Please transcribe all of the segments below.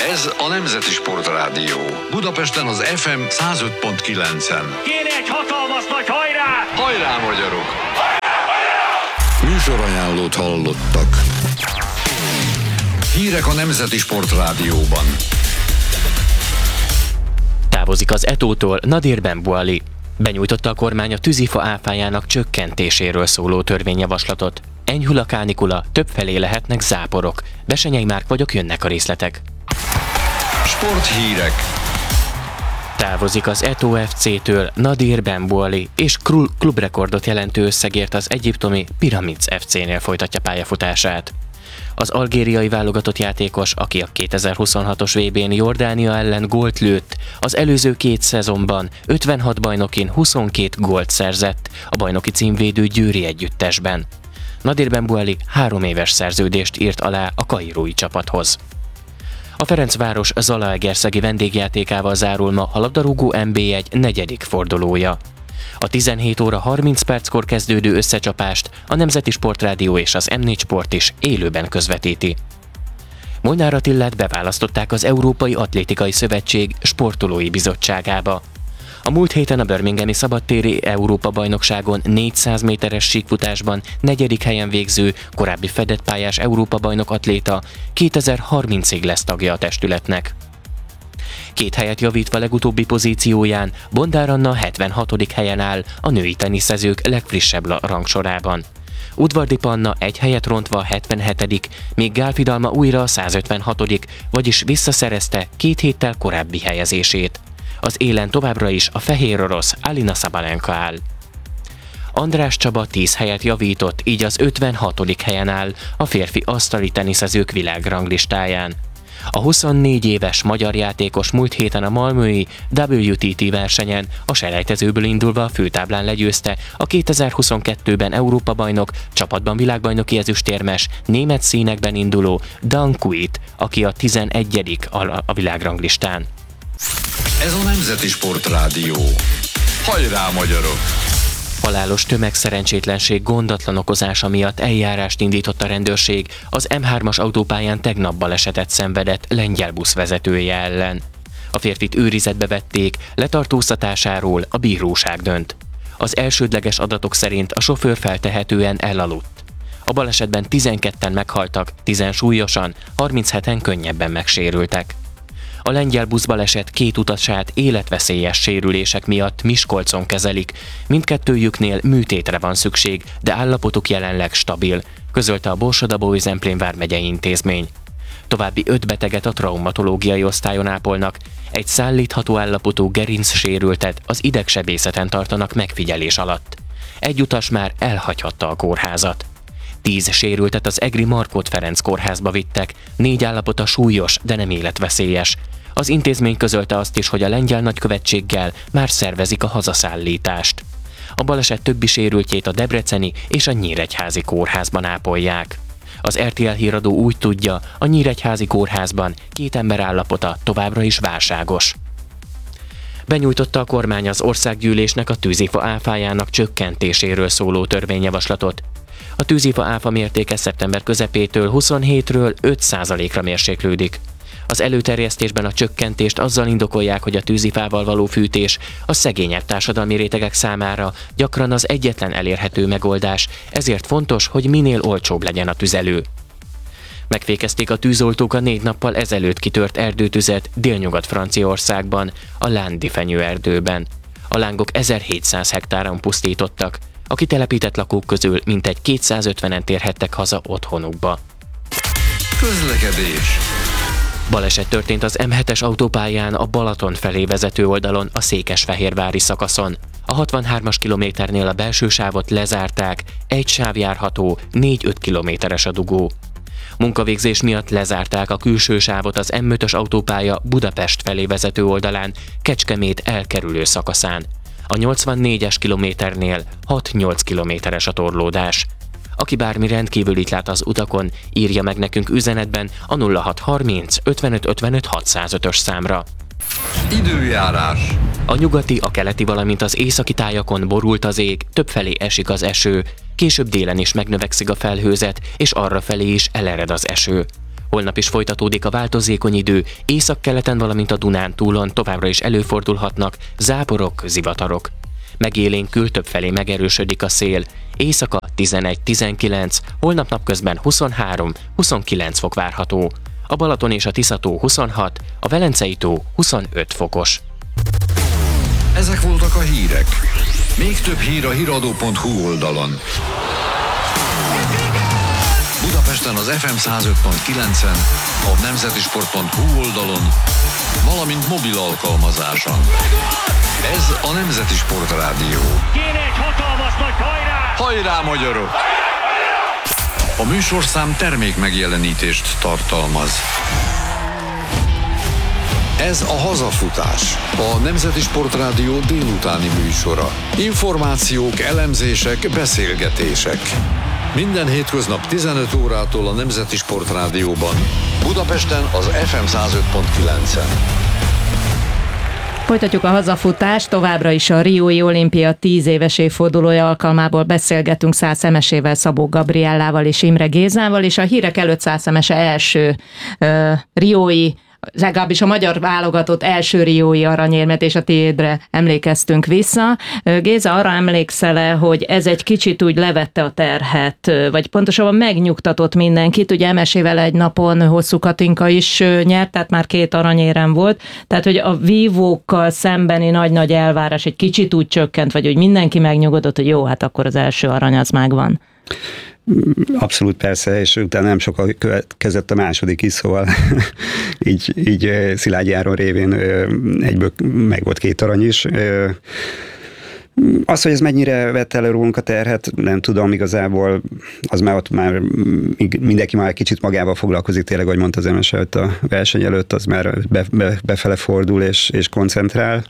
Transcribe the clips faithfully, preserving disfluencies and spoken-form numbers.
Ez a Nemzeti Sportrádió. Budapesten az ef em száz öt pont kilencen. Kéne egy hatalmas nagy hajrá! Hajrá, magyarok! Hajrá, hajrá! Műsorajánlót hallottak. Hírek a Nemzeti Sportrádióban. Távozik az é té ó-tól Nadir Ben-Bouali. Benyújtotta a kormány a tűzifa áfájának csökkentéséről szóló törvényjavaslatot. Enyhül a kánikula, többfelé lehetnek záporok. Besenyei Márk vagyok, jönnek a részletek. Sporthírek. Távozik az é té ó ef cé-től Nadir Ben-Bouali, és klubrekordot jelentő összegért az egyiptomi Pyramids ef cé-nél folytatja pályafutását. Az algériai válogatott játékos, aki a kétezer-huszonhatos vé bén Jordánia ellen gólt lőtt, az előző két szezonban ötvenhat bajnokin huszonkét gólt szerzett a bajnoki címvédő győri együttesben. Nadir Ben-Bouali három éves szerződést írt alá a kairói csapathoz. A Ferencváros Zalaegerszegi vendégjátékával zárul ma a labdarúgó en bé egy negyedik fordulója. A tizenhét óra harminc perckor kezdődő összecsapást a Nemzeti Sportrádió és az em négy Sport is élőben közvetíti. Molnár Attilát beválasztották az Európai Atlétikai Szövetség sportolói bizottságába. A múlt héten a birminghami szabadtéri Európa-bajnokságon négyszáz méteres síkfutásban negyedik helyen végző, korábbi fedett pályás Európa-bajnok atléta kétezer-harmincig lesz tagja a testületnek. Két helyet javítva legutóbbi pozícióján, Bondár Anna hetvenhatodik helyen áll a női teniszezők legfrissebb rangsorában. Udvardi Panna egy helyet rontva hetvenhetedik, míg Gál Fidalma újra a százötvenhatodik, vagyis visszaszerezte két héttel korábbi helyezését. Az élen továbbra is a fehér orosz Alina Sabalenka áll. András Csaba tíz helyet javított, így az ötvenhatodik helyen áll a férfi asztali teniszezők világranglistáján. A huszonnégy éves magyar játékos múlt héten a malmöi dupla té té versenyen a selejtezőből indulva a főtáblán legyőzte a kétezer-huszonkettőben Európa-bajnok, csapatban világbajnoki ezüstérmes, német színekben induló Dan Kuit, aki a tizenegyedik a világranglistán. Ez a Nemzeti Sportrádió. Hajrá, magyarok! Halálos tömegszerencsétlenség gondatlan okozása miatt eljárást indított a rendőrség az em hármas autópályán tegnap balesetet szenvedett lengyel busz vezetője ellen. A férfit őrizetbe vették, letartóztatásáról a bíróság dönt. Az elsődleges adatok szerint a sofőr feltehetően elaludt. A balesetben tizenketten meghaltak, tízen súlyosan, harmincheten könnyebben megsérültek. A lengyel buszbaleset két utasát életveszélyes sérülések miatt Miskolcon kezelik, mindkettőjüknél műtétre van szükség, de állapotuk jelenleg stabil, közölte a Borsod-Abaúj-Zemplén vármegyei intézmény. További öt beteget a traumatológiai osztályon ápolnak, egy szállítható állapotú gerincsérültet az idegsebészeten tartanak megfigyelés alatt. Egy utas már elhagyhatta a kórházat. Tíz sérültet az egri Markhot Ferenc kórházba vittek, négy állapota súlyos, de nem életveszélyes. Az intézmény közölte azt is, hogy a lengyel nagykövetséggel már szervezik a hazaszállítást. A baleset többi sérültjét a debreceni és a nyíregyházi kórházban ápolják. Az er té el híradó úgy tudja, a nyíregyházi kórházban két ember állapota továbbra is válságos. Benyújtotta a kormány az országgyűlésnek a tűzifa áfájának csökkentéséről szóló törvényjavaslatot. A tűzifa áfa mértéke szeptember közepétől huszonhétről öt százalékra mérséklődik. Az előterjesztésben a csökkentést azzal indokolják, hogy a tűzifával való fűtés a szegényebb társadalmi rétegek számára gyakran az egyetlen elérhető megoldás, ezért fontos, hogy minél olcsóbb legyen a tüzelő. Megfékezték a tűzoltók a négy nappal ezelőtt kitört erdőtüzet Délnyugat-Franciaországban, a Lándi fenyőerdőben. A lángok ezerhétszáz hektáron pusztítottak, a kitelepített lakók közül mintegy kétszázötvenen térhettek haza otthonukba. Közlekedés. Baleset történt az em hetes autópályán a Balaton felé vezető oldalon a székesfehérvári szakaszon. A hatvanhármas kilométernél a belső sávot lezárták, egy sáv járható, négy-öt kilométeres a dugó. Munkavégzés miatt lezárták a külső sávot az em ötös autópálya Budapest felé vezető oldalán, Kecskemét elkerülő szakaszán. A nyolcvannégyes kilométernél hat-nyolc kilométeres a torlódás. Aki bármi rendkívülit lát az utakon, írja meg nekünk üzenetben a nulla hat harminc ötvenöt ötvenöt hatszázötös számra. Időjárás. A nyugati, a keleti, valamint az északi tájakon borult az ég, többfelé esik az eső, később délen is megnövekszik a felhőzet, és arrafelé is elered az eső. Holnap is folytatódik a változékony idő, északkeleten, valamint a Dunántúlon továbbra is előfordulhatnak záporok, zivatarok. Megélénkül, többfelé megerősödik a szél, éjszaka tizenegy-tizenkilenc, holnap napközben huszonhárom-huszonkilenc fok várható. A Balaton és a Tisza-tó huszonhat, a Velencei-tó huszonöt fokos. Ezek voltak a hírek. Még több hír a híradó pont hu oldalon. Budapesten az ef em száz öt pont kilencen, a nemzetisport pont hu oldalon, valamint mobil alkalmazáson. Ez a Nemzeti Sport Rádió. Kéne egy hatalmas nagy hajrá! Hajrá, magyarok! A műsorszám termék megjelenítést tartalmaz. Ez a Hazafutás, a Nemzeti Sport Rádió délutáni műsora. Információk, elemzések, beszélgetések. Minden hétköznap tizenöt órától a Nemzeti Sport Rádióban. Budapesten az ef em száz öt pont kilencen. Folytatjuk a hazafutást, továbbra is a Riói olimpia tíz éves évfordulója alkalmából beszélgetünk Szász Emesével, Szabó Gabriellával és Imre Gézával, és a hírek előtt Szász Emese első uh, Riói, legalábbis a magyar válogatott első riói aranyérmet, és a tiédre emlékeztünk vissza. Géza, arra emlékszel-e, hogy ez egy kicsit úgy levette a terhet, vagy pontosabban megnyugtatott mindenkit? Ugye Emesével egy napon Hosszú Katinka is nyert, tehát már két aranyérem volt, tehát hogy a vívókkal szembeni nagy-nagy elvárás egy kicsit úgy csökkent, vagy hogy mindenki megnyugodott, hogy jó, hát akkor az első arany az megvan. Abszolút persze, és utána nem sokkal következett a második is, szóval így, így Szilágyi Áron révén egyből meg volt két arany is. Az, hogy ez mennyire vett elő rólunk a terhet, nem tudom igazából, az már ott már mindenki már kicsit magával foglalkozik, tényleg, ahogy mondta az Emese, hogy a verseny előtt az már be, be, befele fordul és, és koncentrál.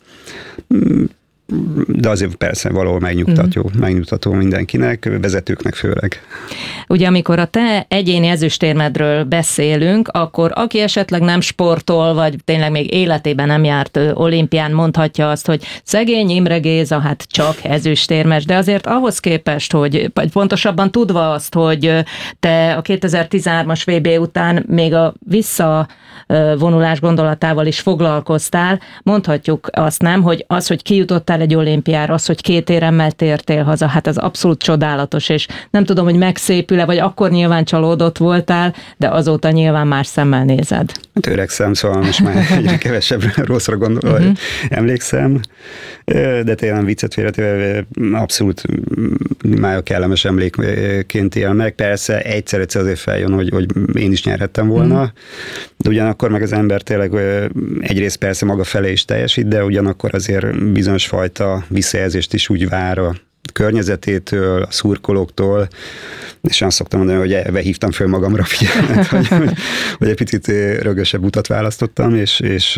De azért persze valahol megnyugtató, mm. megnyugtató mindenkinek, vezetőknek főleg. Ugye amikor a te egyéni ezüstérmedről beszélünk, akkor aki esetleg nem sportol, vagy tényleg még életében nem járt olimpián, mondhatja azt, hogy szegény Imre Géza, hát csak ezüstérmes, de azért ahhoz képest, hogy pontosabban tudva azt, hogy te a kétezer-tizenhármas vé bé után még a visszavonulás gondolatával is foglalkoztál, mondhatjuk azt nem, hogy az, hogy kijutottál egy olimpiára, az, hogy két éremmel tértél haza, hát ez abszolút csodálatos, és nem tudom, hogy megszépül-e, vagy akkor nyilván csalódott voltál, de azóta nyilván más szemmel nézed. Hát öregszem, szóval most már egyre kevesebb rosszra gondol, uh-huh. emlékszem, de tényleg viccet félretéve abszolút már kellemes emlékként él meg. Persze egyszer-egyszer azért feljön, hogy, hogy én is nyerhettem volna, uh-huh. de ugyanakkor meg az ember tényleg egyrészt persze maga felé is teljesít, de ugyanakkor azért bizonyos fajta visszajelzést is úgy vár a környezetétől, a szurkolóktól, és azt szoktam mondani, hogy ebbe hívtam föl magamra figyelmet, hogy, hogy, hogy egy picit rögösebb utat választottam, és, és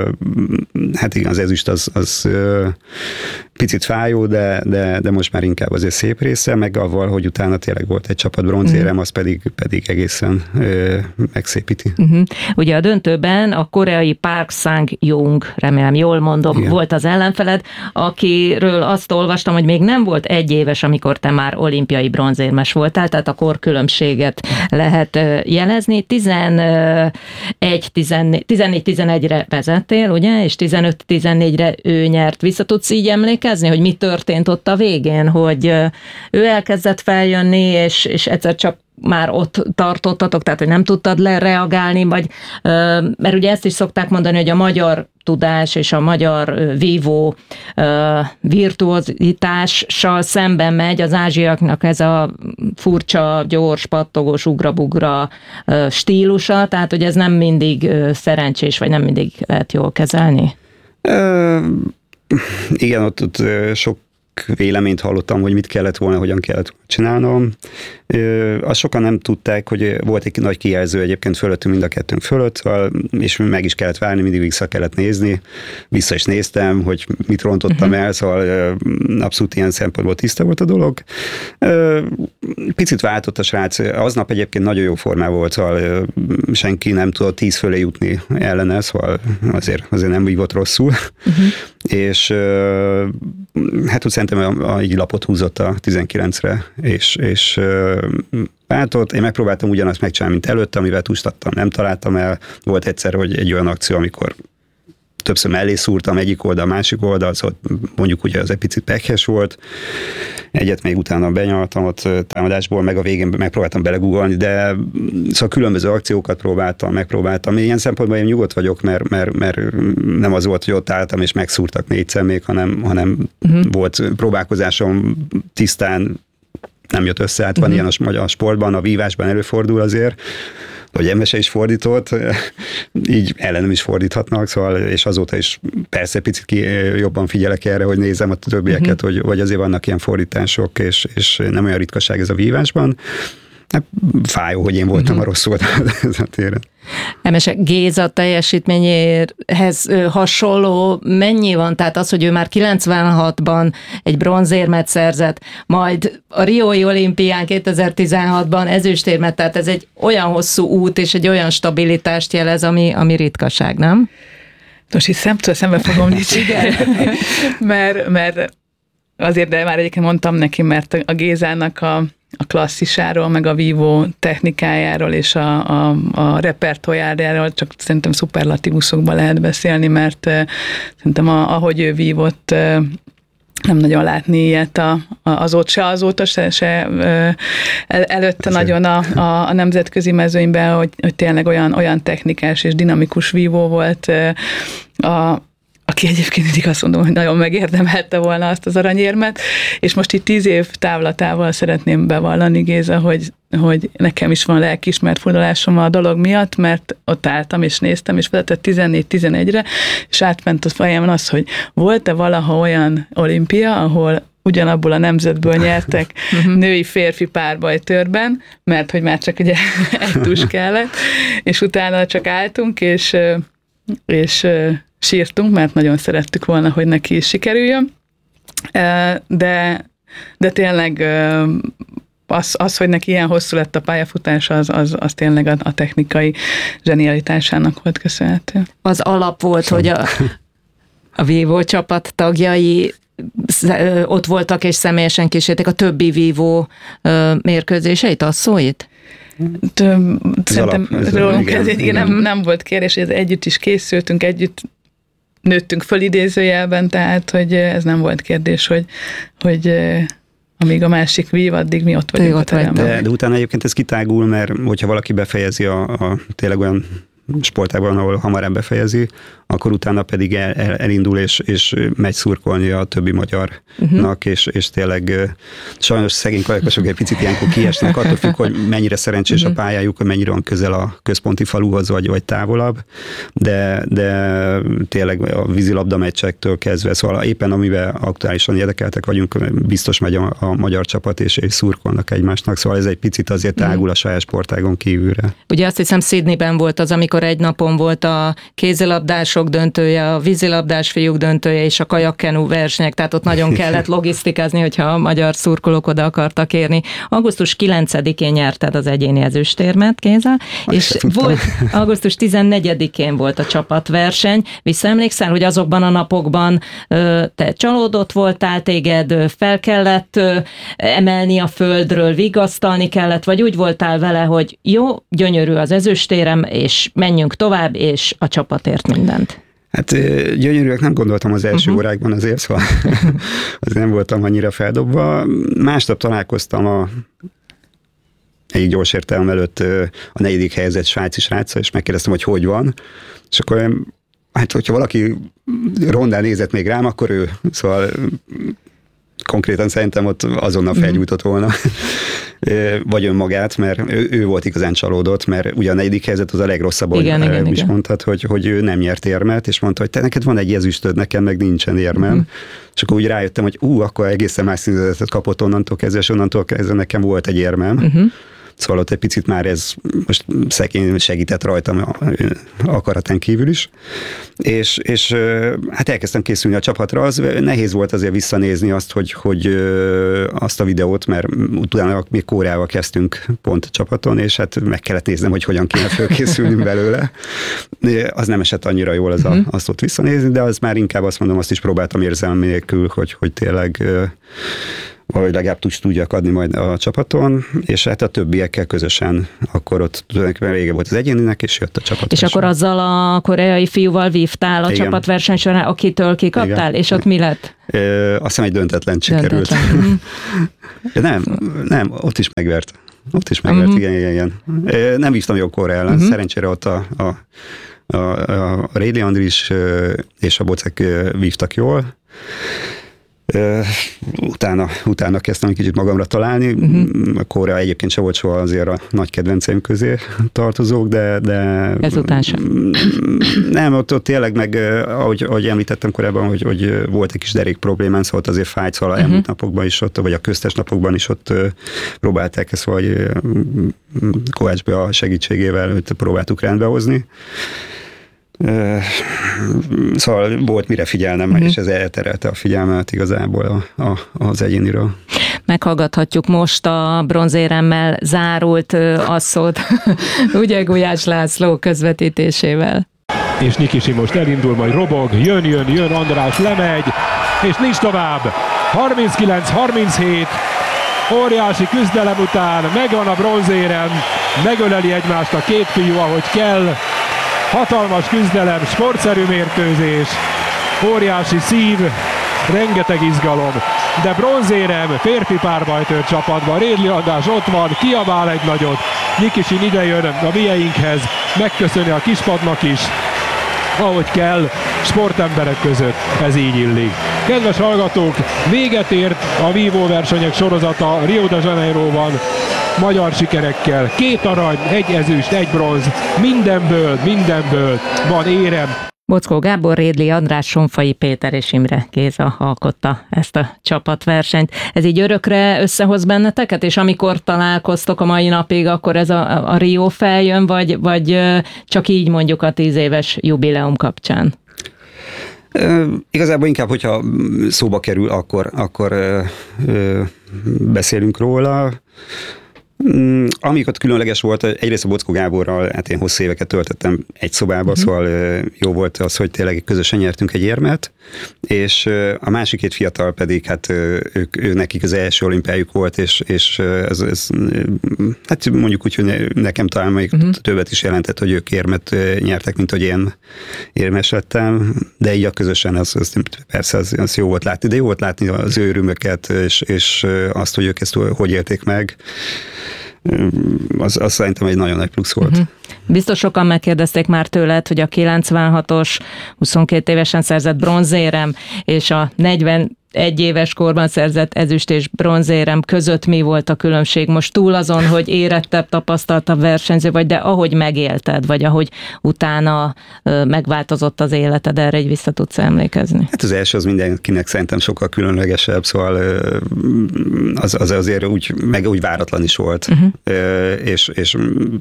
hát igen, az ezüst az, az picit fájó, de, de, de most már inkább azért szép része, meg avval, hogy utána tényleg volt egy csapat bronzérem, az pedig, pedig egészen ö, megszépíti. Uh-huh. Ugye a döntőben a koreai Park Sang-jung, remélem jól mondom, igen. volt az ellenfeled, akiről azt olvastam, hogy még nem volt egy éves, amikor te már olimpiai bronzérmes voltál, tehát a korkülönbséget lehet jelezni. tizenegy tizenegyre vezettél, ugye, és tizenöt tizennégyre ő nyert. Vissza tudsz így emlékezni, hogy mi történt ott a végén, hogy ő elkezdett feljönni, és, és egyszer csak már ott tartottatok, tehát hogy nem tudtad lereagálni, vagy, mert ugye ezt is szokták mondani, hogy a magyar tudás és a magyar vívó virtuozitással szemben megy az ázsiaknak ez a furcsa, gyors, pattogós, ugra-bugra stílusa, tehát hogy ez nem mindig szerencsés, vagy nem mindig lehet jól kezelni? Uh, igen, ott, ott sok véleményt hallottam, hogy mit kellett volna, hogyan kellett csinálnom. Azt sokan nem tudták, hogy volt egy nagy kijelző egyébként fölöttünk, mind a kettőnk fölött, és meg is kellett várni, mindig vissza kellett nézni. Vissza is néztem, hogy mit rontottam uh-huh. el, szóval abszolút ilyen szempontból tiszta volt a dolog. Picit váltott a srác. Aznap egyébként nagyon jó formában volt, szóval senki nem tudott tíz fölé jutni ellene, szóval azért, azért nem így volt rosszul. Uh-huh. És hát úgy szerintem a, a, így lapot húzott a tizenkilencre, és, és váltott. Én megpróbáltam ugyanazt megcsinálni, mint előtte, amivel tustattam, nem találtam el. Volt egyszer, hogy egy olyan akció, amikor többször mellé szúrtam egyik oldal, másik oldal, szóval mondjuk ugye az egy picit pekhes volt. Egyet még utána benyaltam ott támadásból, meg a végén megpróbáltam belegugolni, de szóval különböző akciókat próbáltam, megpróbáltam. Ilyen szempontból én nyugodt vagyok, mert, mert, mert nem az volt, hogy ott álltam és megszúrtak négyszer még, hanem, hanem uh-huh. volt próbálkozásom tisztán, nem jött össze, hát van uh-huh. ilyen a magyar sportban, a vívásban előfordul azért, hogy Emese is fordított, így ellenem is fordíthatnak, szóval, és azóta is persze picit ki, jobban figyelek erre, hogy nézem a többieket, uh-huh. hogy, hogy azért vannak ilyen fordítások, és, és nem olyan ritkaság ez a vívásban. Hát, fájó, hogy én voltam uh-huh. a rossz oldalon ezen a téren. Emese Géza teljesítményéhez hasonló mennyi van? Tehát az, hogy ő már kilencvenhatban egy bronzérmet szerzett, majd a Riói olimpián kétezer-tizenhatban ezüstérmet, tehát ez egy olyan hosszú út és egy olyan stabilitást jelez, ami, ami ritkaság, nem? Most itt szemtől szembe fogom dicsérni, mert, mert azért, de már egyébként mondtam neki, mert a Gézának a a klasszisáról, meg a vívó technikájáról és a, a, a repertoárjáról csak szerintem szuperlatívuszokban lehet beszélni, mert uh, szerintem a, ahogy ő vívott, uh, nem nagyon látni ilyet a, a, azóta se, azóta se, se uh, el, előtte Köszön. nagyon a, a, a nemzetközi mezőnyben, hogy, hogy tényleg olyan, olyan technikás és dinamikus vívó volt uh, a aki egyébként mindig azt mondom, hogy nagyon megérdemelte volna azt az aranyérmet, és most itt tíz év távlatával szeretném bevallani, Géza, hogy, hogy nekem is van lelkiismert fordulásom a dolog miatt, mert ott álltam és néztem, és vezetett tizennégy tizenegyre, és átment a fejemben az, hogy volt-e valaha olyan olimpia, ahol ugyanabból a nemzetből nyertek női-férfi párbajtőrben, mert hogy már csak ugye egy tus kellett, és utána csak álltunk, és, és sírtunk, mert nagyon szerettük volna, hogy neki is sikerüljön. De, de tényleg az, az, hogy neki ilyen hosszú lett a pályafutás, az, az, az tényleg a, a technikai zsenialitásának volt köszönhető. Az alap volt, hogy a, a vívó csapat tagjai ott voltak és személyesen kísérték a többi vívó mérkőzéseit, a szóit? Szerintem rólunk ez, igen, nem, nem volt kérdés, hogy együtt is készültünk, együtt nőttünk föl idézőjelben, tehát hogy ez nem volt kérdés, hogy, hogy amíg a másik vív, addig mi ott vagyunk ott a teremben. De, de utána egyébként ez kitágul, mert hogyha valaki befejezi a, a tényleg olyan sportágban, ahol hamarabb befejezi, akkor utána pedig el, el, elindul és, és megy szurkolni a többi magyarnak, uh-huh. és, és tényleg sajnos szegény kajakosok egy picit ilyenkor kiesnek, attól függ, hogy mennyire szerencsés uh-huh. a pályájuk, hogy mennyire van közel a központi faluhoz, vagy, vagy távolabb, de, de tényleg a vízilabda meccsektől kezdve, szóval éppen amivel aktuálisan érdekeltek vagyunk, biztos megy a, a magyar csapat, és, és szurkolnak egymásnak, szóval ez egy picit azért tágul a saját sportágon kívülre. Ugye azt hiszem Sydneyben volt az, amikor egy napon volt a kézilabdások döntője, a vízilabdás fiúk döntője és a kajakkenu versenyek, tehát ott nagyon kellett logisztikázni, hogyha a magyar szurkolók oda akartak érni. augusztus kilencedikén nyerted az egyéni ezüstérmet, Géza, és volt, augusztus tizennegyedikén volt a csapatverseny. Visszaemlékszel, hogy azokban a napokban te csalódott voltál, téged fel kellett emelni a földről, vigasztalni kellett, vagy úgy voltál vele, hogy jó, gyönyörű az ezüstérem, és menjünk tovább, és a csapatért mindent. Hát gyönyörűek nem gondoltam az első uh-huh. órákban azért, szóval azért nem voltam annyira feldobva. Másnap találkoztam a egyik gyors értelem előtt a negyedik helyzet svájci sráccal, és megkérdeztem, hogy hogy van, és akkor hát hogyha valaki rondán nézett még rám, akkor ő, szóval konkrétan szerintem ott azonnal felgyújtott volna, vagy önmagát, mert ő, ő volt igazán csalódott, mert ugye a negyedik helyzet az a legrosszabb, igen, ahogy igen, is igen. mondtad, hogy, hogy ő nem nyert érmet, és mondta, hogy te neked van egy ezüstöd, nekem meg nincsen érmem. Uh-huh. És akkor úgy rájöttem, hogy ú, akkor egészen más színezetet kapott onnantól kezdve, és onnantól kezdve nekem volt egy érmem. Uh-huh. Szóval ott egy picit már ez most szegény segített rajtam akaratán kívül is. És, és hát elkezdtem készülni a csapatra, az nehéz volt azért visszanézni azt, hogy, hogy azt a videót, mert utána még Koreával kezdtünk pont a csapaton, és hát meg kellett néznem, hogy hogyan kéne fölkészülni belőle. Az nem esett annyira jól az a, azt ott visszanézni, de az már inkább azt mondom, azt is próbáltam érzelem nélkül, hogy, hogy tényleg vagy legalább tudjak adni majd a csapaton, és hát a többiekkel közösen akkor ott tulajdonképpen vége volt az egyéninek, és jött a csapat. És akkor azzal a koreai fiúval vívtál a Igen. csapatverseny során, akitől kikaptál, Igen. és ott mi lett? Ö, azt hiszem egy döntetlen sikerült. De nem, nem, ott is megvert. Ott is megvert, uh-huh. igen, igen, igen. Nem vívtam jó Korea ellen, uh-huh. szerencsére ott a, a, a, a Rédli Andris és a Bocek vívtak jól. Uh, utána, utána kezdtem egy kicsit magamra találni. Uh-huh. A Korea egyébként se volt soha azért a nagy kedvenceim közé tartozók, de... de ezután sem. Nem, ott, ott tényleg meg, ahogy, ahogy említettem korábban, hogy, hogy volt egy kis derék problémán, szóval azért fájt, szóval uh-huh. elmúlt napokban is ott, vagy a köztes napokban is ott próbálták ezt, vagy Kovács Bea segítségével őt próbáltuk rendbehozni. Szóval volt mire figyelnem, uh-huh. és ez elterelte a figyelmet igazából a, a, az egyéniről. Meghallgathatjuk most a bronzéremmel zárult asszót, ugye Gulyás László közvetítésével. És Nyikisi most elindul, majd robog, jön, jön, jön, András lemegy, és nincs tovább. harminckilenc harminchét, óriási küzdelem után megvan a bronzérem, megöleli egymást a két fiú, ahogy kell. Hatalmas küzdelem, sportszerű mérkőzés, óriási szív, rengeteg izgalom, de bronzérem férfi párbajtőr csapatban, Rédli András ott van, kiabál egy nagyot, Nyikisin idejön a mieinkhez, megköszöni a kispadnak is, ahogy kell, sportemberek között, ez így illik. Kedves hallgatók, véget ért a vívó versenyek sorozata Rio de Janeiroban, magyar sikerekkel, két arany, egy ezüst, egy bronz, mindenből, mindenből van érem. Bockó Gábor, Rédli András, Sonfai Péter és Imre Géza alkotta ezt a csapatversenyt. Ez így örökre összehoz benneteket, és amikor találkoztok a mai napig, akkor ez a, a Rio feljön, vagy, vagy csak így mondjuk a tíz éves jubileum kapcsán? E, igazából inkább, hogyha szóba kerül, akkor, akkor ö, ö, beszélünk róla. Amikor különleges volt, egyrészt a Bockó Gáborral, hát én hosszú éveket töltöttem egy szobába, uh-huh. szóval jó volt az, hogy tényleg közösen nyertünk egy érmet, és a másik két fiatal pedig, hát ők, ő nekik az első olimpiájuk volt, és, és ez, ez, hát mondjuk úgy, hogy nekem talán még uh-huh. többet is jelentett, hogy ők érmet nyertek, mint hogy én érmes lettem, de így a közösen az, az persze az, az jó volt látni, de jó volt látni az ő örömöket, és, és azt, hogy ők ezt hogy élték meg. Az, az szerintem egy nagyon nagy plusz volt. Uh-huh. Biztos sokan megkérdezték már tőled, hogy a kilencvenhatos, huszonkét évesen szerzett bronzérem és a negyvenegy éves korban szerzett ezüst és bronzérem között mi volt a különbség? Most túl azon, hogy érettebb, tapasztaltabb versenyző vagy, de ahogy megélted, vagy ahogy utána megváltozott az életed, erre egy vissza tudsz emlékezni? Hát az első az mindenkinek szerintem sokkal különlegesebb, szóval az, az azért úgy, meg úgy váratlan is volt. Uh-huh. És, és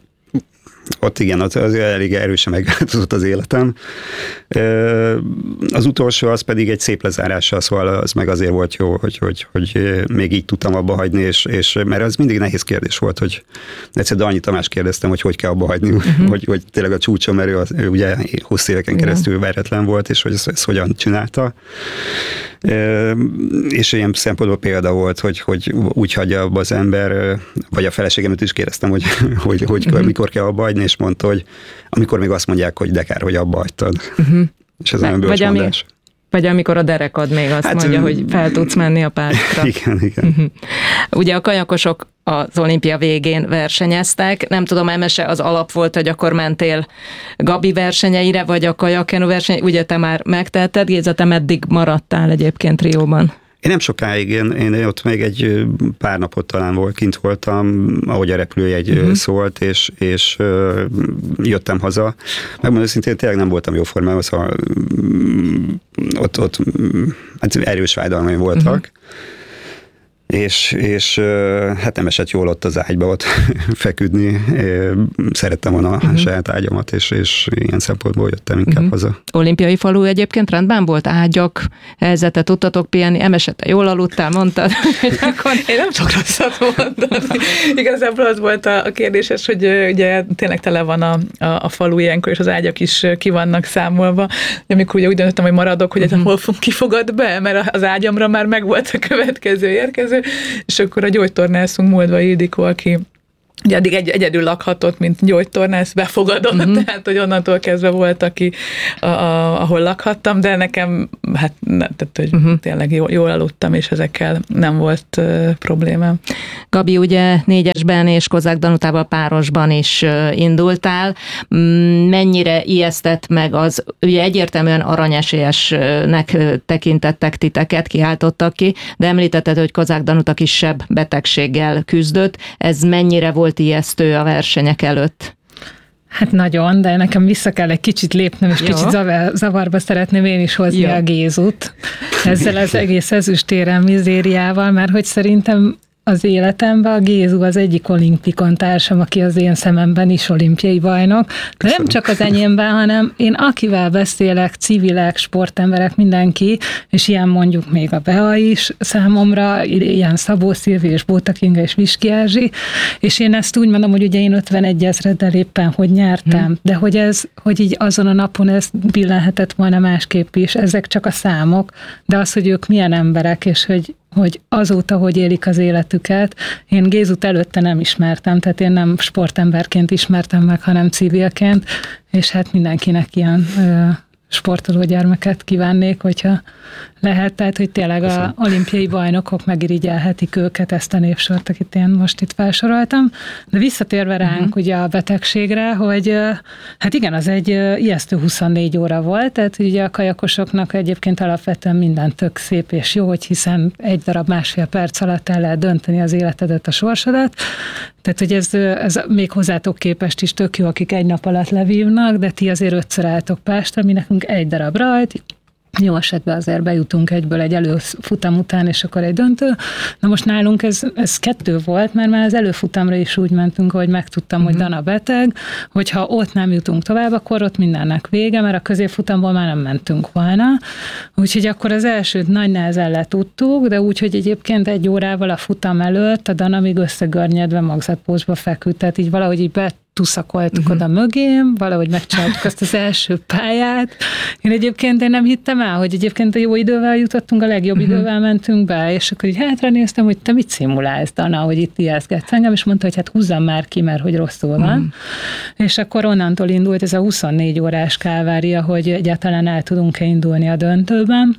ott igen, az, az elég erősen megváltozott az életem. Az utolsó az pedig egy szép lezárással, szóval az meg azért volt jó, hogy, hogy, hogy még így tudtam abba hagyni, és, és mert az mindig nehéz kérdés volt, hogy egyszer Danyi Tamás kérdeztem, hogy hogy kell abba hagyni, uh-huh. hogy, hogy tényleg a csúcson, mert ő, az, ő ugye hosszú éveken keresztül veretlen volt, és hogy ezt, ezt hogyan csinálta. És ilyen szempontból példa volt, hogy, hogy úgy hagyja abba az ember, vagy a feleségemet is kérdeztem, hogy, hogy, hogy uh-huh. mikor kell abba hagyni, és mondta, hogy amikor még azt mondják, hogy de kár, hogy abba hagytad. Uh-huh. És ez nem bölcs mondás. Vagy amikor a derekad még azt hát, mondja, hogy fel tudsz menni a pártra. Igen, igen. Uh-huh. Ugye a kajakosok az olimpia végén versenyeztek. Nem tudom, Emese az alap volt, hogy akkor mentél Gabi versenyeire, vagy a kajakkenu verseny. Ugye te már megtetted, Géza, te meddig maradtál egyébként Rióban? Én nem sokáig, én, én ott még egy pár napot talán volt, kint voltam, ahogy a repülőjegy uh-huh. szólt, és, és uh, jöttem haza. Megmondom szintén, tényleg nem voltam jó formában, szóval ott, ott hát erős fájdalmaim voltak. és, és hát nem esett jól ott az ágyba ott feküdni. Szerettem volna uh-huh. a saját ágyamat, és, és ilyen szempontból jöttem inkább uh-huh. haza. Olimpiai falu egyébként rendben volt? Ágyak, helyzetet tudtatok pihenni, emesete jól aludtál, mondtad? Akkor én nem csak rosszat mondani. Igazából az volt a kérdéses, hogy ugye tényleg tele van a, a, a falu ilyenkor, és az ágyak is ki vannak számolva. Amikor ugye úgy döntöttem, hogy maradok, hogy uh-huh. hol kifogad be, mert az ágyamra már megvolt a következő érkező, és akkor a gyógytornászunk Moldva Ildikó, aki ugye addig egy, egyedül lakhatott, mint gyógytornász, befogadott, uh-huh. tehát, hogy onnantól kezdve volt, aki, a, a, ahol lakhattam, de nekem, hát, ne, tehát, hogy uh-huh. tényleg jól, jól aludtam, és ezekkel nem volt uh, problémám. Gabi, ugye négyesben és Kozák Danutával párosban is uh, indultál. Mennyire ijesztett meg az, ugye egyértelműen aranyesélyesnek tekintettek titeket, kiáltottak ki, de említetted, hogy Kozák Danuta kisebb betegséggel küzdött. Ez mennyire volt ijesztő a versenyek előtt? Hát nagyon, de nekem vissza kell egy kicsit lépnem, és Jó. kicsit zavarba szeretném én is hozni Jó. a Gézut. Ezzel az egész ezüstérem mizériával, mert hogy szerintem az életemben a Gézu az egyik olimpikon társam, aki az én szememben is olimpiai bajnok. De nem csak az enyémben, hanem én akivel beszélek, civilek, sportemberek, mindenki, és ilyen mondjuk még a Bea is számomra, ilyen Szabó Szilvi és Bóta Kinga és Viski Erzsi, és én ezt úgy mondom, hogy ugye én ötvenegy ezreddel éppen, hogy nyertem, hmm. de hogy ez, hogy így azon a napon ez billenhetett volna másképp is, ezek csak a számok, de az, hogy ők milyen emberek, és hogy hogy azóta, hogy élik az életüket, én Gézut előtte nem ismertem, tehát én nem sportemberként ismertem meg, hanem civilként, és hát mindenkinek ilyen ö, sportoló gyermeket kívánnék, hogyha lehet, tehát, hogy tényleg az olimpiai bajnokok megirigyelhetik őket, ezt a névsort, akit én most itt felsoroltam. De visszatérve ránk uh-huh. ugye a betegségre, hogy hát igen, az egy ijesztő huszonnégy óra volt, tehát ugye a kajakosoknak egyébként alapvetően minden tök szép és jó, hogy hiszen egy darab másfél perc alatt el lehet dönteni az életedet, a sorsodat. Tehát, hogy ez, ez még hozzátok képest is tök jó, akik egy nap alatt levívnak, de ti azért ötször álltok Pástra, mi nekünk egy darab rajt, jó esetben azért bejutunk egyből egy előfutam után, és akkor egy döntő. Na most nálunk ez, ez kettő volt, mert már az előfutamra is úgy mentünk, hogy megtudtam, uh-huh. hogy Dana beteg, hogyha ott nem jutunk tovább, akkor ott mindennek vége, mert a középfutamból már nem mentünk volna. Úgyhogy akkor az elsőt nagy nehezen letudtuk, de úgy, hogy egyébként egy órával a futam előtt a Dana még összegörnyedve magzatpózsba feküdt, tehát így valahogy így be tuszakoltuk uh-huh. oda mögém, valahogy megcsináltuk azt az első pályát. Én egyébként én nem hittem el, hogy egyébként a jó idővel jutottunk, a legjobb uh-huh. idővel mentünk be, és akkor így hátra néztem, hogy te mit szimulálsz, Dana, hogy itt ijesztgetsz engem, és mondta, hogy hát húzzam már ki, mert hogy rosszul van. Uh-huh. És akkor onnantól indult ez a huszonnégy órás kávária, hogy egyáltalán el tudunk-e indulni a döntőben.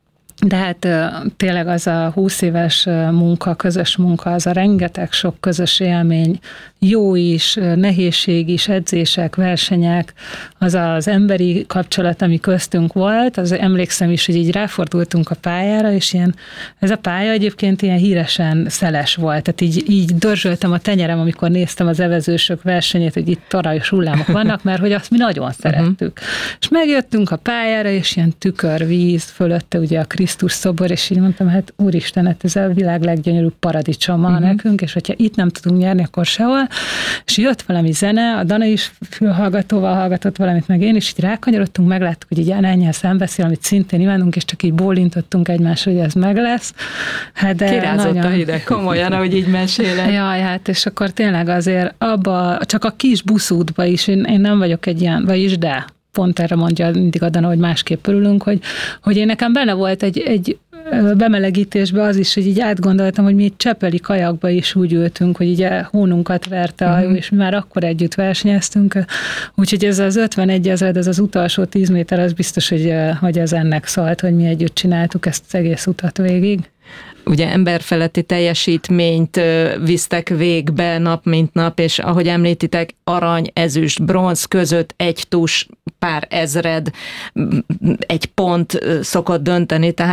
De hát tényleg az a húsz éves munka, közös munka, az a rengeteg sok közös élmény, jó is, nehézség is, edzések, versenyek, az az emberi kapcsolat, ami köztünk volt, az emlékszem is, hogy így ráfordultunk a pályára, és ilyen, ez a pálya egyébként ilyen híresen szeles volt, tehát így, így dörzsöltem a tenyerem, amikor néztem az evezősök versenyét, hogy itt tarajos hullámok vannak, mert hogy azt mi nagyon szerettük. Uh-huh. És megjöttünk a pályára, és ilyen tükörvíz, fölötte ugye a Krisztus szobor, és így mondtam, hát úristen, hát ez a világ leggyönyörűbb paradicsoma uh-huh. nekünk, és hogyha itt nem tudunk nyerni, akkor sehol. És jött valami zene, a Dana is fülhallgatóval hallgatott valamit, meg én is így rákanyarodtunk, megláttuk, hogy így ennyi szembeszél, amit szintén imádunk, és csak így bólintottunk egymásra, hogy ez meg lesz. Hát de kirázott nagyon... a hideg, komolyan, ahogy így meséled. Jaj, hát és akkor tényleg azért abba, csak a kis buszútba is, én, én nem vagyok egy ilyen, vagyis de pont erre mondja mindig a Dana, hogy másképp örülünk, hogy, hogy én nekem benne volt egy, egy bemelegítésbe az is, hogy így átgondoltam, hogy mi itt Csepeli kajakba is úgy ültünk, hogy így hónunkat verte a hajó, uh-huh. és mi már akkor együtt versenyeztünk. Úgyhogy ez az ötvenegy ezred, ez az utolsó tíz méter, az biztos, hogy, hogy ez ennek szólt, hogy mi együtt csináltuk ezt az egész utat végig. Ugye emberfeletti teljesítményt visztek végbe nap mint nap, és ahogy említitek, arany, ezüst, bronz között egy tus, pár ezred, egy pont szokott dönteni, tehát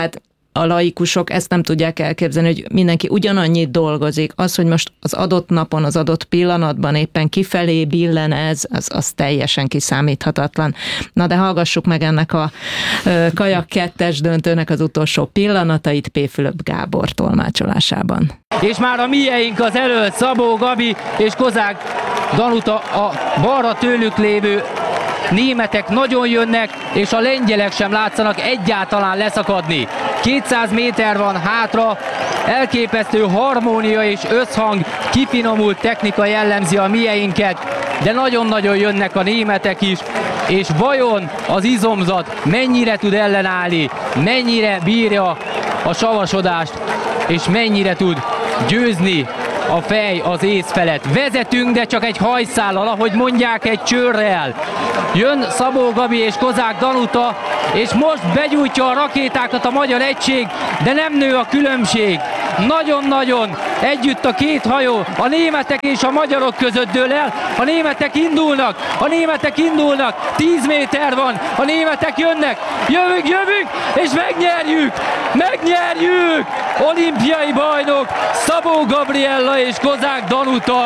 a laikusok ezt nem tudják elképzelni, hogy mindenki ugyanannyit dolgozik. Az, hogy most az adott napon, az adott pillanatban éppen kifelé billen ez, az, az teljesen kiszámíthatatlan. Na de hallgassuk meg ennek a kajak kettes döntőnek az utolsó pillanatait P. Fülöp Gábor tolmácsolásában. És már a mieink az előtt, Szabó Gabi és Kozák Danuta, a balra tőlük lévő németek nagyon jönnek, és a lengyelek sem látszanak egyáltalán leszakadni. kétszáz méter van hátra, elképesztő harmónia és összhang, kifinomult technika jellemzi a mieinket, de nagyon-nagyon jönnek a németek is, és vajon az izomzat mennyire tud ellenállni, mennyire bírja a savasodást, és mennyire tud győzni a fej az ész felett. Vezetünk, de csak egy hajszállal, ahogy mondják, egy csőrrel. Jön Szabó Gabi és Kozák Danuta, és most begyújtja a rakétákat a magyar egység, de nem nő a különbség. Nagyon-nagyon együtt a két hajó, a németek és a magyarok között dől el. A németek indulnak, a németek indulnak, tíz méter van, a németek jönnek, jövünk, jövünk, és megnyerjük, megnyerjük! Olimpiai bajnok Szabó Gabriella és Kozák Danuta!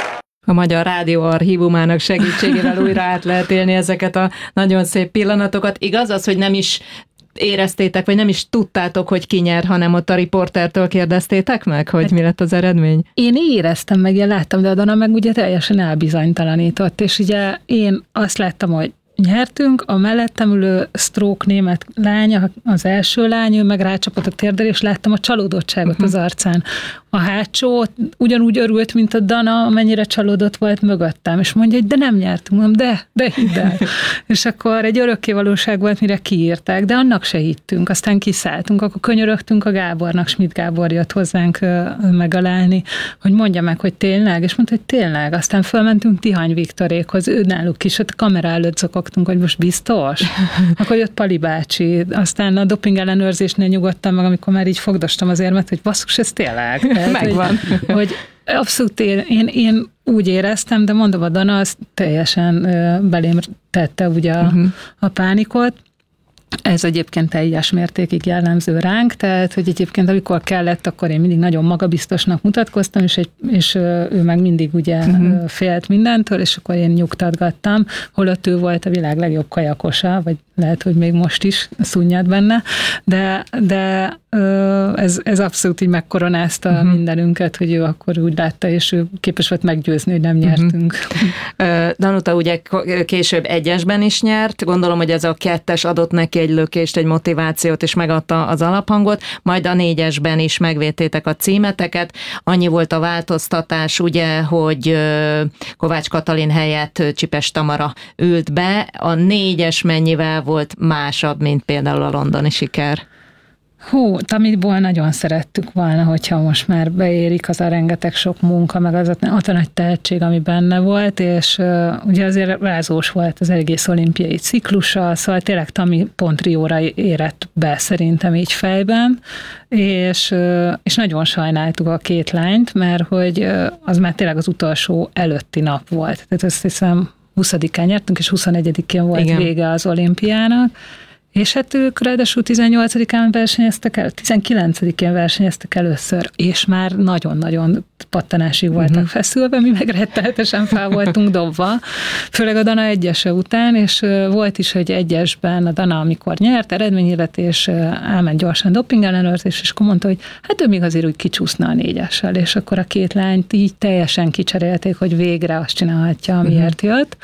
A Magyar Rádió archívumának segítségével újra át lehet élni ezeket a nagyon szép pillanatokat. Igaz az, hogy nem is éreztétek, vagy nem is tudtátok, hogy ki nyer, hanem ott a riportertől kérdeztétek meg, hogy mi lett az eredmény? Én éreztem meg, én láttam, de a Dana meg ugye teljesen elbizonytalanított, és ugye én azt láttam, hogy nyertünk, a mellettem ülő stroke német lány, az első lány, ő meg rácsapott a térdre, és láttam a csalódottságot uh-huh. az arcán. A hátsó ugyanúgy örült, mint a Dana, amennyire csalódott volt mögöttem, és mondja, hogy de nem nyertünk, mondom, de, de hidd el. És akkor egy örökké valóság volt, mire kiírták, de annak se hittünk, aztán kiszálltunk, akkor könyörögtünk a Gábornak, Schmidt Gábor jött hozzánk megalálni, hogy mondja meg, hogy tényleg, és mondta, hogy tényleg, aztán fölmentünk Tihany Viktorékhoz, ő náluk is, ott a kamera előtt zokogtunk, hogy most biztos? Akkor jött Pali bácsi, aztán a doping ellenőrzésnél nyugodtam meg, amikor már így fogdostam az érmet, hogy basszus, ez tényleg. Megvan. Hogy, hogy abszolút én, én, én úgy éreztem, de mondom, a Dana az teljesen belém tette ugye a, uh-huh. a pánikot. Ez egyébként teljes mértékig jellemző ránk, tehát, hogy egyébként amikor kellett, akkor én mindig nagyon magabiztosnak mutatkoztam, és, egy, és ő meg mindig ugye uh-huh. félt mindentől, és akkor én nyugtatgattam, holott ő volt a világ legjobb kajakosa, vagy lehet, hogy még most is szunnyad benne, de, de ez, ez abszolút így megkoronázta uh-huh. mindenünket, hogy ő akkor úgy látta, és ő képes volt meggyőzni, hogy nem nyertünk. Uh-huh. Danuta ugye később egyesben is nyert, gondolom, hogy ez a kettes adott neki egy lökést, egy motivációt, és megadta az alaphangot, majd a négyesben is megvédtétek a címeteket. Annyi volt a változtatás, ugye, hogy Kovács Katalin helyett Csipes Tamara ült be. A négyes mennyivel volt másabb, mint például a londoni siker? Hú, amiból nagyon szerettük volna, hogyha most már beérik az a rengeteg sok munka, meg az a, az a nagy tehetség, ami benne volt, és uh, ugye azért rázós volt az egész olimpiai ciklusa, szóval tényleg Tami pont Rióra érett be szerintem így fejben, és, uh, és nagyon sajnáltuk a két lányt, mert hogy uh, az már tényleg az utolsó előtti nap volt. Tehát azt hiszem huszadikán nyertünk, és huszonegyedikén volt Igen. vége az olimpiának, és hát ők ráadásul tizennyolcadikán versenyeztek el, tizenkilencedikén versenyeztek először, és már nagyon-nagyon pattanásig voltak uh-huh. feszülve, mi meg rettenetesen fel voltunk dobva, főleg a Dana egyese után, és volt is, hogy egyesben a Dana, amikor nyert, eredményhirdetés, elment gyorsan doping ellenőrzés, és akkor mondta, hogy hát ő még azért úgy kicsúszna a négyessel, és akkor a két lányt így teljesen kicserélték, hogy végre azt csinálhatja, amiért uh-huh. jött,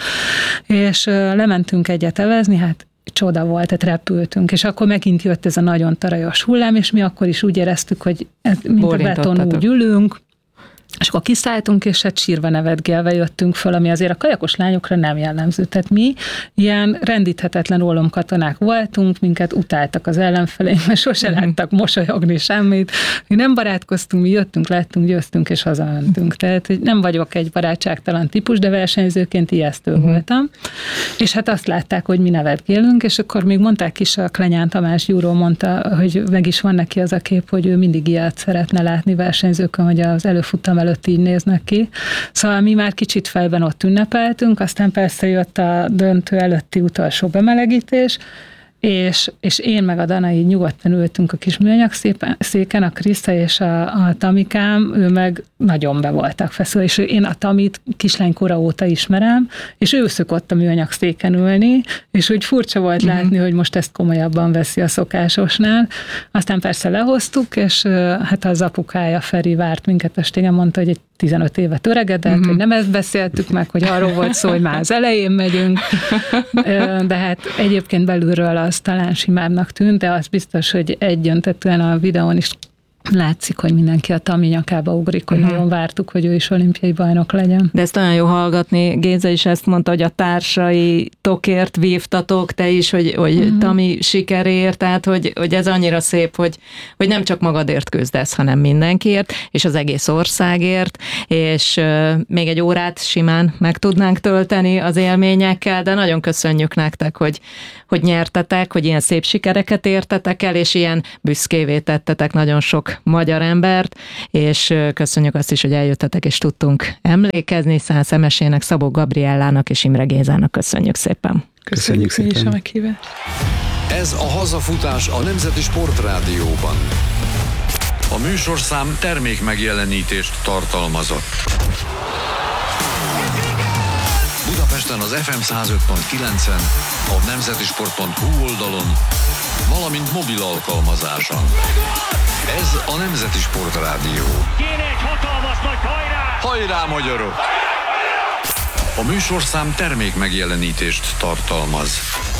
és lementünk egyet evezni, hát csoda volt, tehát repültünk, és akkor megint jött ez a nagyon tarajos hullám, és mi akkor is úgy éreztük, hogy mint a beton úgy ülünk, és akkor kiszálltunk, és hát sírva nevetgélve jöttünk föl, ami azért a kajakos lányokra nem jellemző. Tehát mi ilyen rendíthetetlen ólomkatonák voltunk, minket utáltak az ellenfeleink, mert sose láttak mosolyogni semmit. Mi nem barátkoztunk, mi jöttünk, láttunk, győztünk, és hazamentünk. Tehát hogy nem vagyok egy barátságtalan típus, de versenyzőként ijesztő uh-huh. voltam. És hát azt látták, hogy mi nevetgélünk, és akkor még mondták is, a Klenyán Tamás Gyúró mondta, hogy meg is van neki az a kép, hogy ő mindig ilyet szeretne látni versenyzőkön, hogy az előfutam előtt így néznek ki. Szóval mi már kicsit fejben ott ünnepeltünk, aztán persze jött a döntő előtti utolsó bemelegítés, és, és én meg a Dana így nyugodtan ültünk a kis műanyag széken, a Kriszta és a, a Tamikám, ő meg nagyon be voltak feszülve, és én a Tamit kislánykora óta ismerem, és ő szokott a műanyag széken ülni, és úgy furcsa volt uh-huh. látni, hogy most ezt komolyabban veszi a szokásosnál. Aztán persze lehoztuk, és hát az apukája Feri várt minket estégen, mondta, hogy egy tizenöt évet öregedett, uh-huh. hogy nem ezt beszéltük meg, hogy arról volt szó, hogy már az elején megyünk, de hát egyébként belülről az talán simábbnak tűnt, de az biztos, hogy egyöntetően a videón is látszik, hogy mindenki a Tami nyakába ugrik, hogy uh-huh. nagyon vártuk, hogy ő is olimpiai bajnok legyen. De ezt olyan jó hallgatni, Géza is ezt mondta, hogy a társaitokért vívtatok, te is, hogy, hogy uh-huh. Tami sikerért, tehát hogy, hogy ez annyira szép, hogy, hogy nem csak magadért küzdesz, hanem mindenkiért, és az egész országért, és uh, még egy órát simán meg tudnánk tölteni az élményekkel, de nagyon köszönjük nektek, hogy, hogy nyertetek, hogy ilyen szép sikereket értetek el, és ilyen büszkévé tettetek nagyon sok magyar embert, és köszönjük azt is, hogy eljöttetek, és tudtunk emlékezni. Szász Emesének, Szabó Gabriellának és Imre Gézának köszönjük szépen. Köszönjük, köszönjük szépen. Mi is a meghívást. Ez a Hazafutás a Nemzeti Sportrádióban. A műsorszám termék megjelenítést tartalmazott. Budapesten az ef em száz öt pont kilencen, a nemzetisport pont hu oldalon, valamint mobil alkalmazáson. Ez a Nemzeti Sportrádió. Kéne egy hatalmas nagy hajrá! Hajrá, magyarok! A műsorszám termék megjelenítést tartalmaz.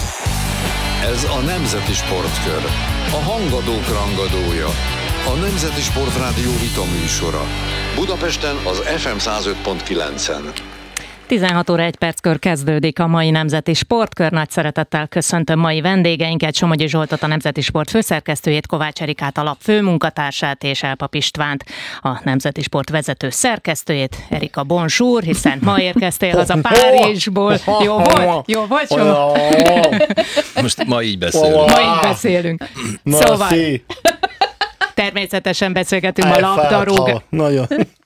Ez a Nemzeti Sportkör. A hangadók rangadója. A Nemzeti Sportrádió vita műsora. Budapesten az ef em száz öt pont kilencen. tizenhat óra egy perckor kezdődik a mai Nemzeti Sportkör. Nagy szeretettel köszöntöm mai vendégeinket, Somogyi Zsoltot, a Nemzeti Sport főszerkesztőjét, Kovács Erikát, a lap főmunkatársát, és Elpap Istvánt, a Nemzeti Sport vezető szerkesztőjét. Erika, bonjour, hiszen ma érkeztél haza Párizsból. Jó volt? Jó volt, Soma? Most ma így beszélünk. Ma így beszélünk. Szóval természetesen beszélgetünk a labdarúgásról. Nagyon.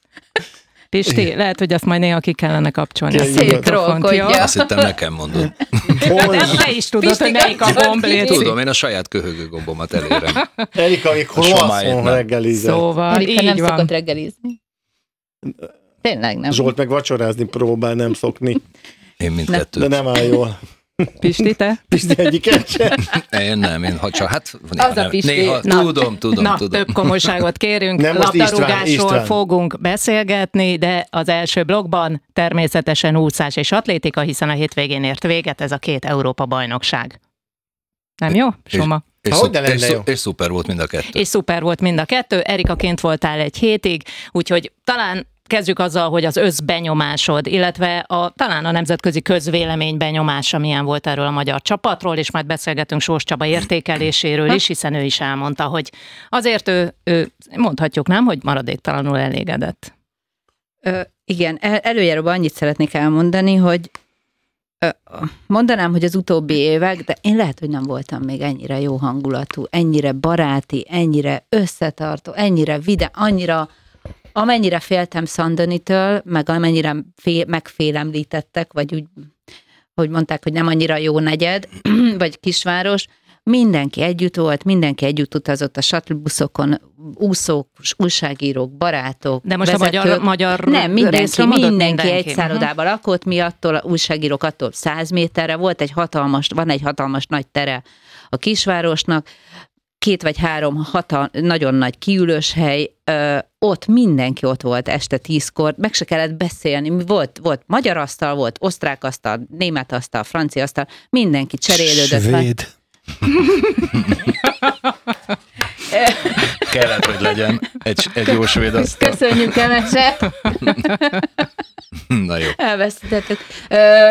Pisti, lehet, hogy azt majd néha ki kellene kapcsolni. Szép trollkodja. Azt hittem, nekem mondod. De te is tudod, Pisti, hogy melyik a gomb, légy. Tudom, én a saját köhögő gombomat elérem. Erika, amikor rosszon reggelizel. Szóval, Erika így nem van. szokott reggelizni. Tényleg nem. Zsolt meg vacsorázni próbál, nem szokni. Én mindkettőt. De nem áll jól. Pisti, te? Pisti egyiket sem. Én nem, én ha csak, hát néha, az a Pisti. Néha, na, tudom, tudom, na, tudom. több komolyságot kérünk, nem, labdarúgásról fogunk beszélgetni, de az első blogban természetesen úszás és atlétika, hiszen a hétvégén ért véget ez a két Európa-bajnokság. Nem jó, Soma? És, és, szuper, és, szuper, és szuper volt mind a kettő. És szuper volt mind a kettő. Erikaként voltál egy hétig, úgyhogy talán kezdjük azzal, hogy az összbenyomásod, illetve a, talán a nemzetközi közvélemény benyomása milyen volt erről a magyar csapatról, és majd beszélgetünk Sós Csaba értékeléséről is, hiszen ő is elmondta, hogy azért ő, ő mondhatjuk, nem, hogy maradéktalanul elégedett. Ö, igen, el, előjáróban annyit szeretnék elmondani, hogy ö, mondanám, hogy az utóbbi évek, de én lehet, hogy nem voltam még ennyire jó hangulatú, ennyire baráti, ennyire összetartó, ennyire vidám, annyira amennyire féltem Szandonitől, meg amennyire fél, megfélemlítettek, vagy úgy, hogy mondták, hogy nem annyira jó negyed, vagy kisváros, mindenki együtt volt, mindenki együtt utazott a shuttle-buszokon, úszók, újságírók, barátok, de most vezetők. a magyar, magyar nem, mindenki, mindenki, mindenki egy szállodában uh-huh. lakott, mi attól, újságírók attól száz méterre, volt egy hatalmas, van egy hatalmas nagy tere a kisvárosnak, két vagy három hatal, nagyon nagy kiülős hely, ö, ott mindenki ott volt este tízkor, meg se kellett beszélni, volt, volt magyar asztal, volt osztrák asztal, német asztal, francia asztal, mindenki cserélődött. Svéd. Kellett, hogy legyen egy, egy jó svéd asztal. Köszönjük, Kemese! Na jó. Elvesztettük. Ö,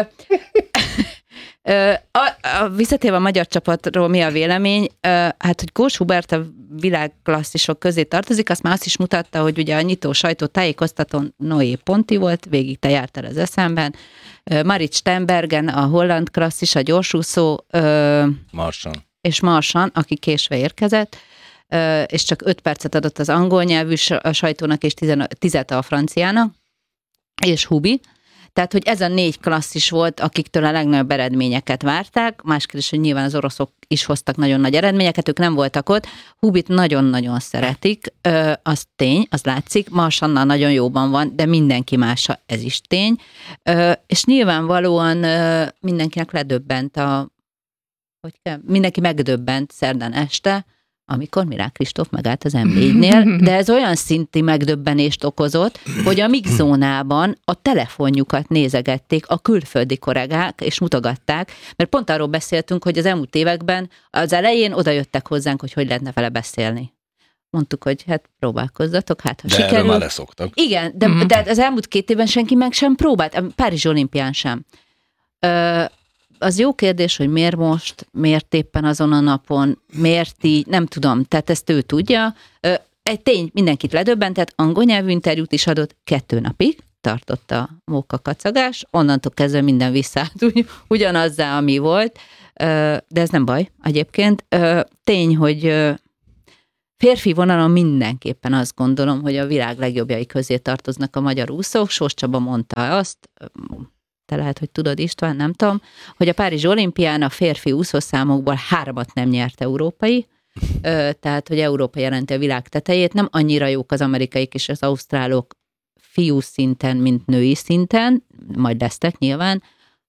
A, a, visszatérve a magyar csapatról mi a vélemény? Hát, hogy Kós Hubert a világklasszisok közé tartozik, azt már azt is mutatta, hogy ugye a nyitó sajtó tájékoztatón Noé Ponti volt, végig te jártál az eszemben, Marit Stenbergen, a holland klasszis, a gyorsúszó, Marsan. és Marsan, aki késve érkezett, és csak öt percet adott az angol nyelvű sajtónak, és tízet a franciának, és Hubi. Tehát, hogy ez a négy klasszis volt, akiktől a legnagyobb eredményeket várták, más kérdés, hogy nyilván az oroszok is hoztak nagyon nagy eredményeket, ők nem voltak ott. Hubit nagyon-nagyon szeretik, az tény, az látszik, Marsannal nagyon jóban van, de mindenki mása, ez is tény. És nyilvánvalóan mindenkinek ledöbbent a, hogy kell, mindenki megdöbbent szerdán este, amikor Milák Kristóf megállt az em négynél, de ez olyan szinti megdöbbenést okozott, hogy a mixzónában a telefonjukat nézegették a külföldi kollégák, és mutogatták, mert pont arról beszéltünk, hogy az elmúlt években az elején oda jöttek hozzánk, hogy hogy lehetne vele beszélni. Mondtuk, hogy hát próbálkozzatok, hát ha de sikerül. erről már leszoktak. Igen, de, mm. de az elmúlt két évben senki meg sem próbált, a Párizsi olimpián sem. Ö, Az jó kérdés, hogy miért most, miért éppen azon a napon, miért így, nem tudom, tehát ezt ő tudja. Egy tény, mindenkit ledöbbentett, angol nyelvű interjút is adott, kettő napig tartott a móka kacagás, onnantól kezdve minden visszaállt ugy, ugyanazzá, ami volt, de ez nem baj egyébként. Tény, hogy férfi vonalon mindenképpen azt gondolom, hogy a világ legjobbjai közé tartoznak a magyar úszók. Sós Csaba mondta azt, te lehet, hogy tudod, István, nem tudom, hogy a Párizsi olimpián a férfi úszószámokból háromat nem nyert európai, tehát, hogy Európa jelenti a világ tetejét, nem annyira jók az amerikaiak és az ausztrálok fiú szinten, mint női szinten, majd lesztek nyilván,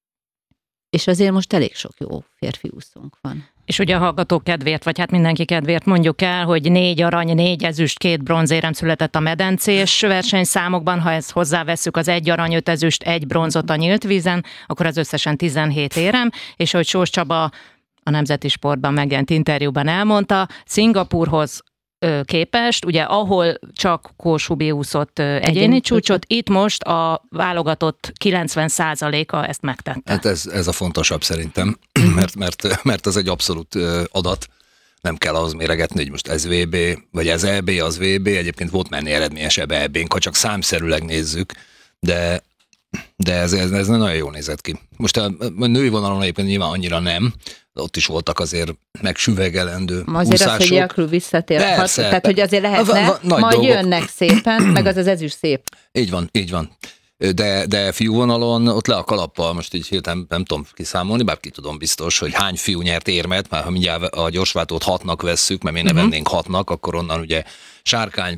és azért most elég sok jó férfi úszónk van. És ugye a hallgatók kedvéért, vagy hát mindenki kedvéért mondjuk el, hogy négy arany, négy ezüst, két bronzérem született a medencés versenyszámokban, ha ezt hozzávesszük az egy arany, öt ezüst, egy bronzot a nyílt vízen, akkor az összesen tizenhét érem, és ahogy Sós Csaba a Nemzeti Sportban megjelent interjúban elmondta, Szingapúrhoz képest, ugye ahol csak Kós Hubi úszott egyéni csúcsot, itt most a válogatott kilencven százaléka ezt megtette. Hát ez, ez a fontosabb szerintem, mert, mert, mert ez egy abszolút adat. Nem kell ahhoz méregetni, hogy most ez vé bé, vagy ez é bé, az vé bé, egyébként volt menni eredményesebb é bénk, ha csak számszerűleg nézzük, de, de ez, ez, ez nagyon jól nézett ki. Most a, a női vonalon egyébként nyilván annyira nem, de ott is voltak azért megsüvegelendő azért úszások. Az, hogy Jaklu visszatérhet, Persze, tehát hogy azért lehetne, va, va, majd dolgok. Jönnek szépen, meg az az ezüst szép. Így van, így van. De, de fiú vonalon ott le a kalappal, most így hirtelen nem tudom kiszámolni, bár ki tudom biztos, hogy hány fiú nyert érmet, már ha mindjárt a gyorsváltót hatnak vesszük, mert mi ne uh-huh. vennénk hatnak, akkor onnan ugye Sárkány,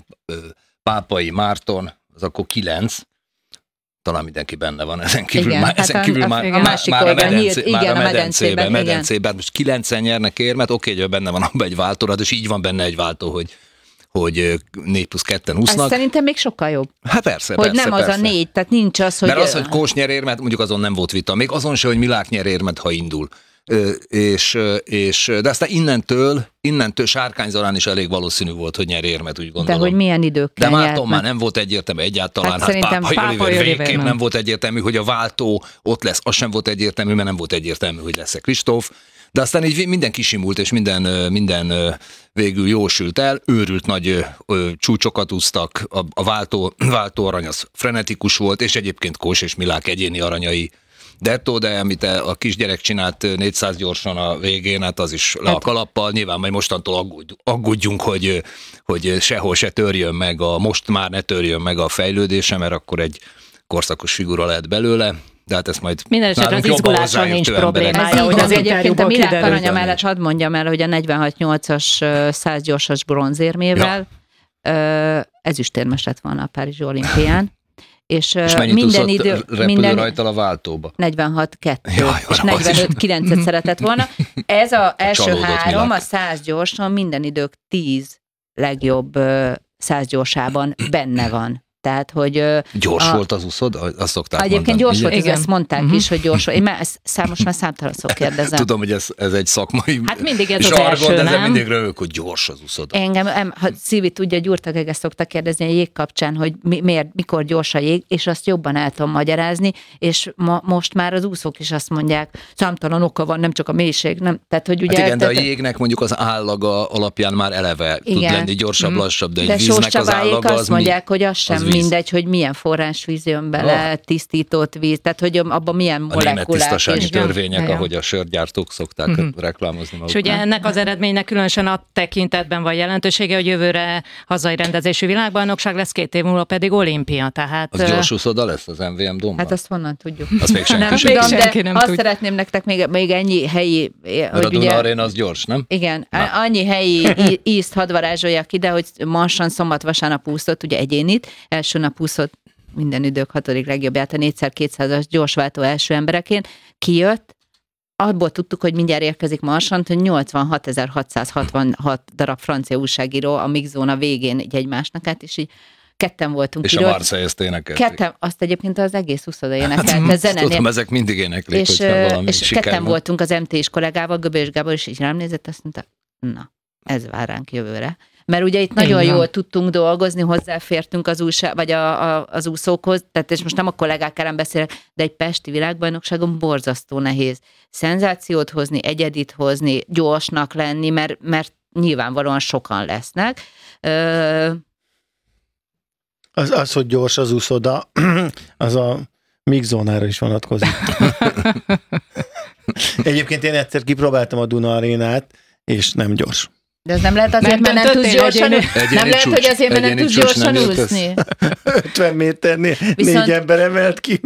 Pápai, Márton, az akkor kilenc, talán mindenki benne van, ezen kívül, igen, már, hát ezen a, kívül a, már, a másik már, a medencé, nyílt, már igen, a medencében, medencében, medencében, most kilencen nyernek érmet, oké, hogy benne van abban egy váltó, és így van benne egy váltó, hogy hogy négy plusz ketten úsznak. Ez szerintem még sokkal jobb. Hát persze, hogy persze, nem persze. az a négy, tehát nincs az, hogy... Mert az, hogy Kós nyer érmet, mondjuk azon nem volt vita. Még azon se, hogy Milák nyer érmet, ha indul. Ö, és, és, de aztán innentől, innentől Sárkány Zorán is elég valószínű volt, hogy nyer érmet, úgy gondolom. De hogy milyen időkkel De Márton már nem volt egyértelmű egyáltalán. Hát, hát szerintem Pápai Olivér végképp nem volt egyértelmű, hogy a váltó ott lesz. Az sem volt egyértelmű, mert nem volt egyértelmű, hogy lesz-e Kristóf. De aztán így minden kisimult, és minden, minden végül jósült el, őrült nagy ö, csúcsokat úsztak, a, a váltó, váltó arany az frenetikus volt, és egyébként Kós és Milák egyéni aranyai dettó, de amit a kisgyerek csinált négyszáz gyorsan a végén, hát az is le a kalappal, nyilván majd mostantól aggódj, aggódjunk, hogy, hogy sehol se törjön meg, a, most már ne törjön meg a fejlődése, mert akkor egy korszakos figura lehet belőle. De hát ezt majd minden esetre az izgulással nincs problémája, hogy az egyébként a Milák aranya mellett hadd mondjam el, hogy a negyvenhat nyolcas száz gyorsas bronzérmével ja. ezüstérmes lett volna a Párizsi olimpián. És, és minden idő minden rajta a váltóba? negyvenhat kettő ja, és negyvenöt kilencet szeretett volna. Ez az első Csalódott három, Milák. A száz gyorsan minden idők tíz legjobb száz gyorsában benne van. Tehát, hogy... Gyors a, volt az úszod? Azt szokták egyébként mondani. Gyors volt, ezt mondták uh-huh. is, hogy gyors volt. Én már ezt, számos már számtalanszor kérdezem. Tudom, hogy ez, ez egy szakmai hát mindig ez zsargon, az első, de nem? mindig rövök, hogy gyors az úszod. Engem, em, ha Szívi tudja, Gyurtagege szoktak kérdezni a jég kapcsán, hogy mi, miért, mikor gyors a jég, és azt jobban el tudom magyarázni, és ma, most már az úszók is azt mondják, számtalan oka van, nem csak a mélység, nem, tehát, hogy ugye... Hát igen, tehát, de a jégnek mondjuk az állaga alapján már eleve igen. tud lenni gyorsabb, lassabb, de, de egy víznek az állaga azt mondják, hogy az sem mindegy, hogy milyen forrásvíz jön bele, oh. tisztított víz, tehát hogy abban milyen molekulák. A német tisztasági és törvények, igen. ahogy a sörgyártók szokták uh-huh. reklámozni magukat. És ugye ennek az eredménynek különösen a tekintetben van jelentősége, hogy jövőre hazai rendezésű világbajnokság lesz, két év múlva pedig olimpia, tehát... Az gyors úszoda lesz az em vé em Domban? Hát azt honnan tudjuk. Azt még senki nem sem tudom, senki de nem azt tud. szeretném nektek még, még ennyi helyi... Mert a Duna Arena az gyors, nem? Igen, Na. annyi helyi ízt hadd varázsoljak ide, hogy Marsan szombat-vasárnap úszott, ugye egyénit, első nap úszott minden idők hatodik legjobbját, a négyszer kétszázas gyorsváltó első embereként, kijött, abból tudtuk, hogy mindjárt érkezik Marsant, hogy nyolcvanhatezer-hatszázhatvanhat darab francia újságíró a mixzóna végén így egymásnak át, és így ketten voltunk. És kirőtt. a Marseille ezt énekelték. Ketten, azt egyébként az egész úszoda énekelte zenenél. Tudom, ezek mindig éneklik, és, hogyha valami és siker ketten van. voltunk az em té is kollégával, Göbö és Gábor, és így rám nézett, azt mondta, na, ez vár ránk jövőre. Mert ugye itt nagyon Igen. jól tudtunk dolgozni, hozzáfértünk az, újság, vagy a, a, az úszókhoz, tehát és most nem a kollégák ellen beszélek, de egy pesti világbajnokságon borzasztó nehéz szenzációt hozni, egyedit hozni, gyorsnak lenni, mert, mert nyilvánvalóan sokan lesznek. Ö... Az, az, hogy gyors az úszoda, az a mixzónára is vonatkozik. Egyébként én egyszer kipróbáltam a Duna Arénát, és nem gyors. De ez nem lehet azért, mert nem tudsz gyorsan úszni. Nem lehet, hogy azért, mert nem tudsz gyorsan úszni. ötven méternél Viszont... négy ember emelt ki.